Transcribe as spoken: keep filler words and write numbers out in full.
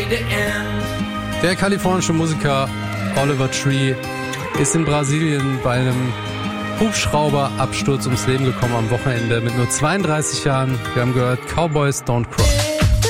Der kalifornische Musiker Oliver Tree ist in Brasilien bei einem Hubschrauberabsturz ums Leben gekommen am Wochenende mit nur zweiunddreißig Jahren. Wir haben gehört Cowboys Don't Cry.